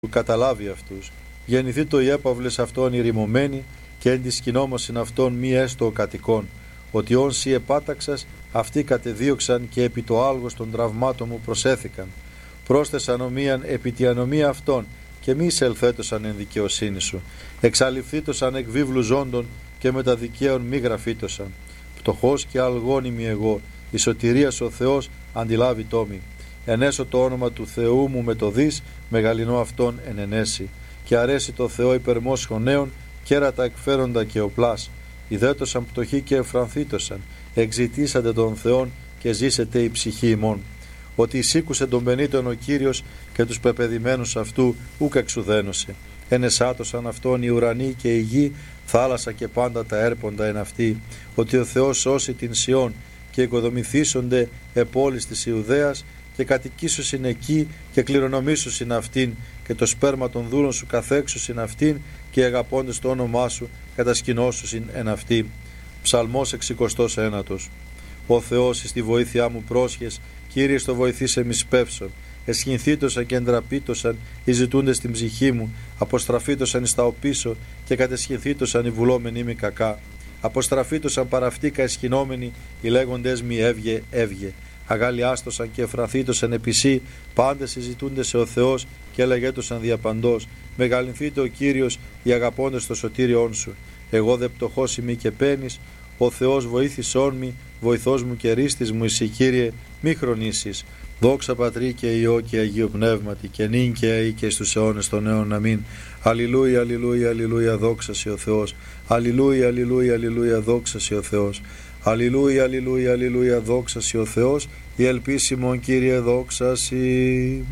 καταλάβει αυτούς. Γεννηθεί το ιέπαυλες αυτόν ηρημωμένη και εν της κοινόμωσιν αυτόν μη έστω ο κατοικών, ότι όν σοι επάταξας αυτοί κατεδίωξαν και επί το άλγος των τραυμάτων μου προσέθηκαν. Πρόσθεσαν ομοίαν επί τη ανομία αυτών και μη εισελθέτωσαν εν δικαιοσύνη σου. Εξαλειφθήτωσαν εκ βίβλου ζώντων και με τα δικαίων μη γραφήτωσαν. Πτωχός και αλγόνιμη εγώ, η σωτηρίας ο Θεός αντιλάβει τόμη. Ενέσω το όνομα του Θεού μου με το δις, μεγαλυνό αυτόν εν ενέσει. Και αρέσει το Θεό υπερμόσχων νέων, κέρατα εκφέροντα και οπλάς. Ιδέτωσαν πτωχοί και εφρανθήτωσαν, εξητήσατε τον Θεόν και ζήσετε η ψυχή ημών. Ότι εισήκουσε τον πενήτων ο Κύριος και τους πεπεδημένους αυτού ούκ εξουδένωσε. Ενεσάτωσαν αυτόν οι ουρανοί και η γη, θάλασσα και πάντα τα έρποντα εν αυτή. Ότι ο Θεός σώσει την Σιών και οικοδομηθήσονται επόλεις της Ιουδαίας και κατοικήσουσιν εκεί και κληρονομήσουσιν αυτήν και το σπέρμα των δούλων σου καθέξουσιν αυτήν και αγαπώντες το όνομά σου κατασκηνώσουσιν εν αυτή. Ψαλμός 69. Ο Θεός εις τη βοήθειά μου πρόσχες, Κύριε στο βοηθήσε μη σπεύσον. Εσχυνθήτωσαν και εντραπήτωσαν οι ζητούντες στην ψυχή μου, αποστραφήτωσαν εις τα οπίσω και κατεσχυνθήτωσαν οι βουλόμενοι μη κακά. Αποστραφήτωσαν παραυτήκα εσχυνόμενοι οι λέγοντες μη έβγε, έβγε. Αγαλιάστοσαν και εφραθήτωσαν επισή, πάντες συζητούνται σε ο Θεός και λέγετωσαν διαπαντός. Μεγαλυνθείτε ο Κύριος οι αγαπώντες το σωτήριόν σου. Εγώ δε πτωχός ημί και πένης, ο Θεός βοήθησόν μη, βοηθός μου και ρίστης μου, εσύ Κύριε, μη χρονίσεις. Δόξα Πατρί και Υιό και Αγίου Πνεύματι και νυν και αεί και στους αιώνες των αιώνων. Αμήν. Αλληλούια, αλληλούια, αλληλούια, δόξα σε ο Θεός. Αλληλούια, αλληλούια, αλληλούια, δόξα σε ο Θεός. Αλληλούια, αλληλούια, αλληλούια, δόξα σε ο Θεός. Η ελπίσιμον Κύριε δόξα σοι.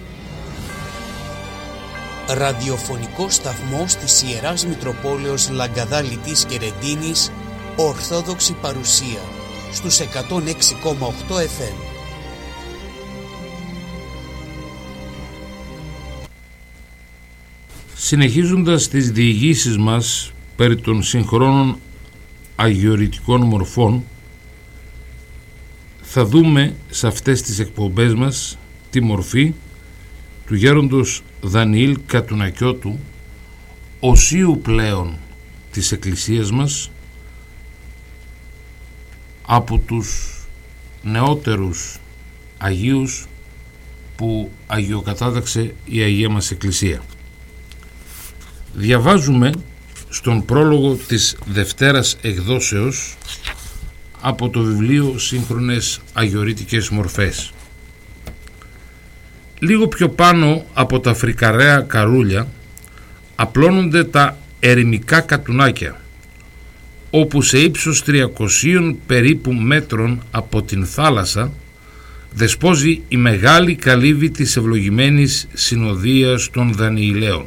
Ραδιοφωνικός σταθμός της Ιεράς Μητροπόλεως Λαγκαδάλητης και Ρεντίνης, Ορθόδοξη παρουσία στους 106,8 FM. Συνεχίζοντας τις διηγήσεις μας περί των συγχρόνων αγιορητικών μορφών, θα δούμε σε αυτές τις εκπομπές μας τη μορφή του γέροντος Δανιήλ Κατουνακιώτου, οσίου πλέον της Εκκλησίας μας, από τους νεότερους Αγίους που αγιοκατάταξε η Αγία μας Εκκλησία. Διαβάζουμε στον πρόλογο της Δευτέρας Εκδόσεως από το βιβλίο Σύγχρονες Αγιορείτικες Μορφές. Λίγο πιο πάνω από τα φρικαρέα καρούλια απλώνονται τα ερημικά κατουνάκια, όπου σε ύψος 300 περίπου μέτρων από την θάλασσα δεσπόζει η μεγάλη καλύβη της ευλογημένης συνοδείας των Δανιηλαίων.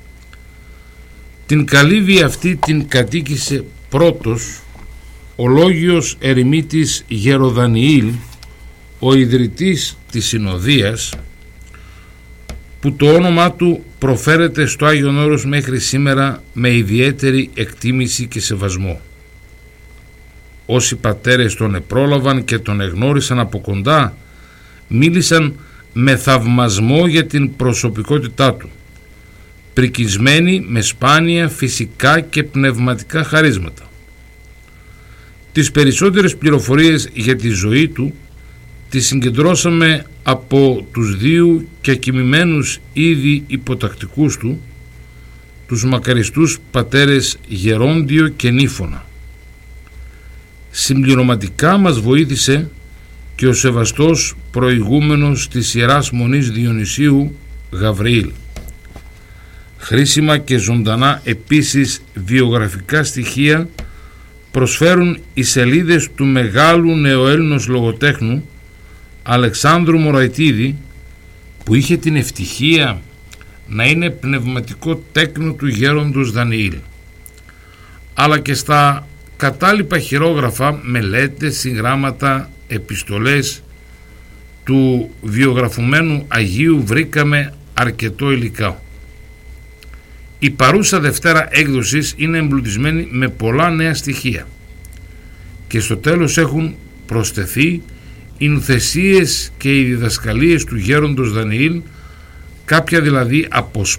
Την καλύβη αυτή την κατοίκησε πρώτος ο λόγιος ερημίτης Γεροδανιήλ, ο ιδρυτής της συνοδείας, που το όνομά του προφέρεται στο Άγιον Όρος μέχρι σήμερα με ιδιαίτερη εκτίμηση και σεβασμό. Όσοι πατέρες τον επρόλαβαν και τον εγνώρισαν από κοντά, μίλησαν με θαυμασμό για την προσωπικότητά του, πρικισμένοι με σπάνια φυσικά και πνευματικά χαρίσματα. Τις περισσότερες πληροφορίες για τη ζωή του τις συγκεντρώσαμε από τους δύο και κοιμημένους ήδη υποτακτικούς του, τους μακαριστούς πατέρες Γερόντιο και Νύφωνα. Συμπληρωματικά μας βοήθησε και ο σεβαστός προηγούμενος της Ιεράς Μονής Διονυσίου Γαβριήλ. Χρήσιμα και ζωντανά επίσης βιογραφικά στοιχεία προσφέρουν οι σελίδες του μεγάλου νεοέλληνος λογοτέχνου Αλεξάνδρου Μωραϊτίδη, που είχε την ευτυχία να είναι πνευματικό τέκνο του γέροντος Δανιήλ, αλλά και στα κατάλοιπα χειρόγραφα, μελέτες, συγγράμματα, επιστολές του βιογραφουμένου Αγίου βρήκαμε αρκετό υλικά. Η παρούσα Δευτέρα έκδοσης είναι εμπλουτισμένη με πολλά νέα στοιχεία και στο τέλος έχουν προσθεθεί οι νουθεσίες και οι διδασκαλίες του γέροντος Δανιήλ κάποια δηλαδή